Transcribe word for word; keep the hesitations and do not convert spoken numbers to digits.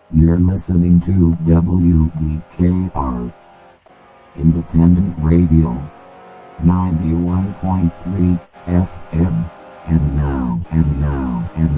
You're listening to W D K R Independent Radio ninety-one point three F M. And now, and now, and